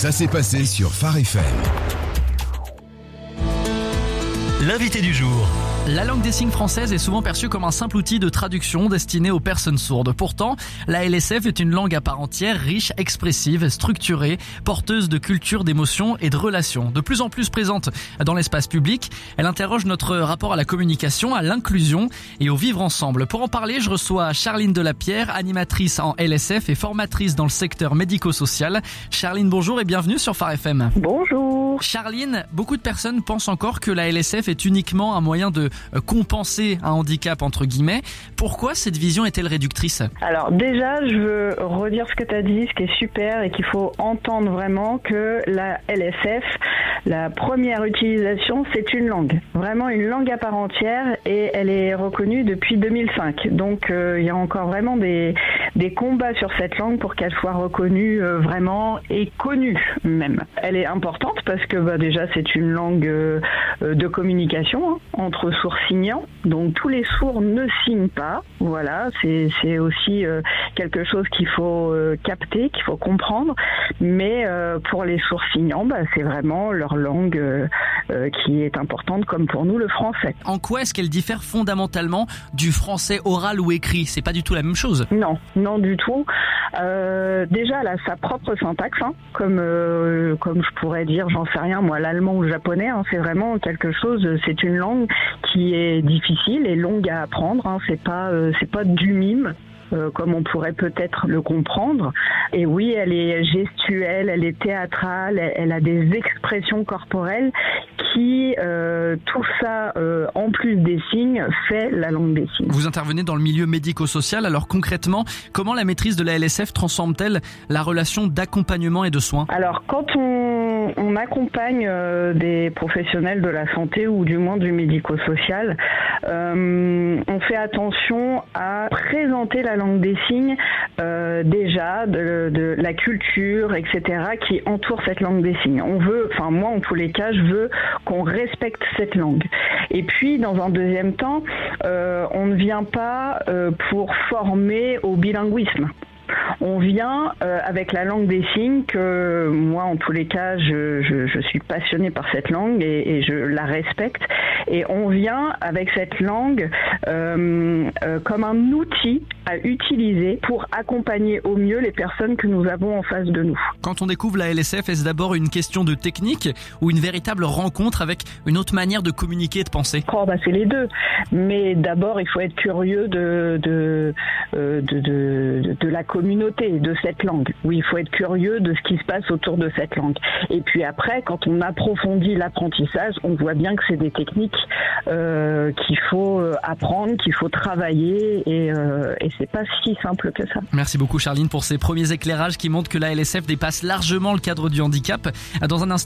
Ça s'est passé sur Phare FM. L'invité du jour. La langue des signes française est souvent perçue comme un simple outil de traduction destiné aux personnes sourdes. Pourtant, la LSF est une langue à part entière, riche, expressive, structurée, porteuse de culture, d'émotions et de relations. De plus en plus présente dans l'espace public, elle interroge notre rapport à la communication, à l'inclusion et au vivre ensemble. Pour en parler, je reçois Charline Delapierre, animatrice en LSF et formatrice dans le secteur médico-social. Charline, bonjour et bienvenue sur Phare FM. Bonjour. Charline, beaucoup de personnes pensent encore que la LSF est uniquement un moyen de compenser un handicap entre guillemets. Pourquoi cette vision est-elle réductrice ? Alors déjà, je veux redire ce que tu as dit, ce qui est super et qu'il faut entendre vraiment que la LSF, la première utilisation, c'est une langue. Vraiment une langue à part entière et elle est reconnue depuis 2005. Donc il y a encore vraiment des combats sur cette langue pour qu'elle soit reconnue vraiment et connue même. Elle est importante parce que déjà c'est une langue de communication entre sourds-signants. Donc tous les sourds ne signent pas. Voilà, c'est aussi quelque chose qu'il faut capter, qu'il faut comprendre. Mais pour les sourds-signants, c'est vraiment leur langue qui est importante, comme pour nous le français. En quoi est-ce qu'elle diffère fondamentalement du français oral ou écrit ? C'est pas du tout la même chose. Non du tout. Déjà, elle a sa propre syntaxe, comme je pourrais dire, j'en sais rien, moi, l'allemand ou le japonais, c'est vraiment quelque chose. C'est une langue qui est difficile et longue à apprendre. C'est pas du mime. Comme on pourrait peut-être le comprendre. Et oui, elle est gestuelle, elle est théâtrale, elle a des expressions corporelles qui, tout ça, en plus des signes, fait la langue des signes. Vous intervenez dans le milieu médico-social, alors concrètement, comment la maîtrise de la LSF transforme-t-elle la relation d'accompagnement et de soins ? Alors, quand on accompagne des professionnels de la santé ou du moins du médico-social, on fait attention à présenter la langue des signes déjà de la culture, etc., qui entoure cette langue des signes. Moi en tous les cas, je veux qu'on respecte cette langue. Et puis dans un deuxième temps, on ne vient pas pour former au bilinguisme. On vient avec la langue des signes que moi, en tous les cas, je suis passionnée par cette langue et je la respecte. Et on vient avec cette langue comme un outil à utiliser pour accompagner au mieux les personnes que nous avons en face de nous. Quand on découvre la LSF, est-ce d'abord une question de technique ou une véritable rencontre avec une autre manière de communiquer et de penser ? C'est les deux. Mais d'abord, il faut être curieux de la communauté, de cette langue. Oui, il faut être curieux de ce qui se passe autour de cette langue. Et puis après, quand on approfondit l'apprentissage, on voit bien que c'est des techniques qu'il faut apprendre, qu'il faut travailler et c'est pas si simple que ça. Merci beaucoup Charline pour ces premiers éclairages qui montrent que la LSF dépasse largement le cadre du handicap. Dans un instant,